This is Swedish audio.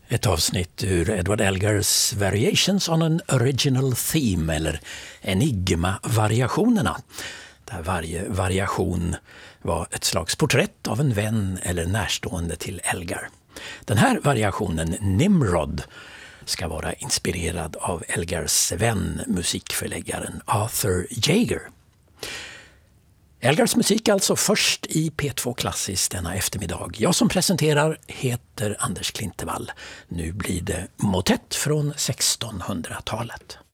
Ett avsnitt ur Edward Elgars Variations on an Original Theme eller Enigma-variationerna. Där varje variation var ett slags porträtt av en vän eller närstående till Elgar. Den här variationen, Nimrod, ska vara inspirerad av Elgars vän, musikförläggaren Arthur Jaeger. Elgars musik alltså först i P2 Klassiskt denna eftermiddag. Jag som presenterar heter Anders Klintevall. Nu blir det motett från 1600-talet.